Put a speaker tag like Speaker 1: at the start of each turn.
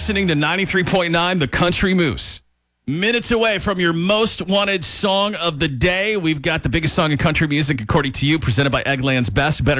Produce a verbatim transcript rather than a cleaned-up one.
Speaker 1: listening to ninety-three point nine The Country Moose. Minutes away from your most wanted song of the day. We've got the biggest song in country music, according to you, presented by Eggland's Best. Better